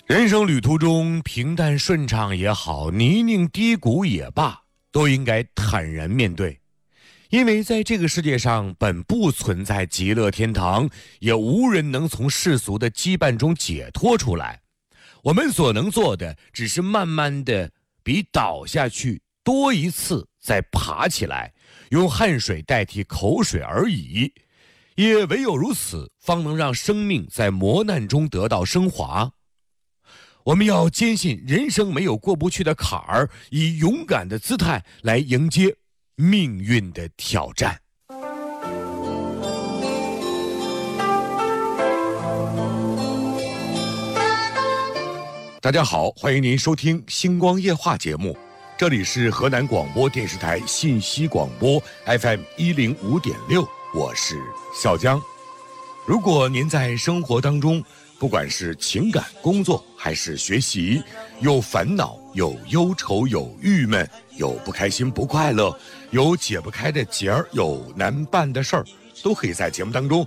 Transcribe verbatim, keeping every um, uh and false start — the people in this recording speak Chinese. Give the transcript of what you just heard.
人生旅途中，平淡顺畅也好，泥泞低谷也罢，都应该坦然面对。因为在这个世界上本不存在极乐天堂，也无人能从世俗的羁绊中解脱出来。我们所能做的，只是慢慢的比倒下去多一次再爬起来，用汗水代替口水而已。也唯有如此，方能让生命在磨难中得到升华。我们要坚信人生没有过不去的坎儿，以勇敢的姿态来迎接命运的挑战。大家好，欢迎您收听《星光夜话》节目，这里是河南广播电视台信息广播 F M 一零五点六，我是小江。如果您在生活当中，不管是情感、工作还是学习，有烦恼、有忧愁、有郁闷、有不开心、不快乐，有解不开的结儿，有难办的事儿，都可以在节目当中